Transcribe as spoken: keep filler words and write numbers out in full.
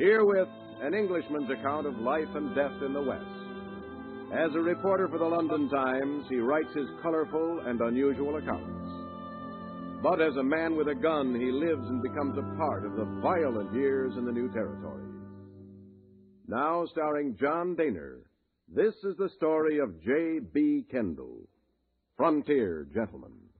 Herewith, an Englishman's account of life and death in the West. As a reporter for the London Times, he writes his colorful and unusual accounts. But as a man with a gun, he lives and becomes a part of the violent years in the new territory. Now starring John Dehner, this is the story of J B. Kendall, Frontier Gentleman.